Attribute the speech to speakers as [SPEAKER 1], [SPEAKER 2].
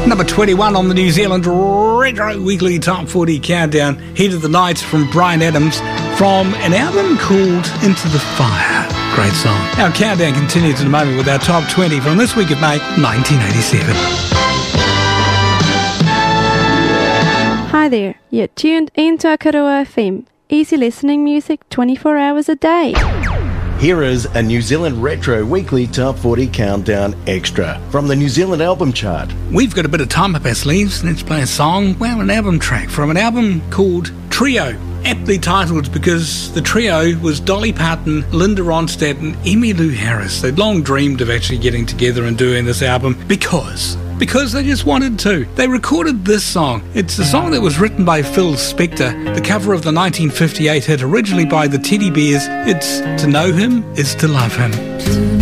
[SPEAKER 1] Number 21 on the New Zealand Retro Weekly Top 40 Countdown. Heat of the Night from Bryan Adams from an album called Into the Fire. Great song. Our countdown continues in a moment with our top 20 from this week of May 1987.
[SPEAKER 2] Hi there, you're tuned into Akaroa FM. Easy listening music 24 hours a day.
[SPEAKER 3] Here is a New Zealand Retro Weekly Top 40 Countdown Extra from the New Zealand Album Chart.
[SPEAKER 1] We've got a bit of time up our sleeves. Let's play a song, well, an album track from an album called Trio. Aptly titled because the trio was Dolly Parton, Linda Ronstadt and Emmylou Harris. They'd long dreamed of actually getting together and doing this album because they just wanted to. They recorded this song. It's a song that was written by Phil Spector, the cover of the 1958 hit originally by the Teddy Bears. It's To Know Him Is To Love Him.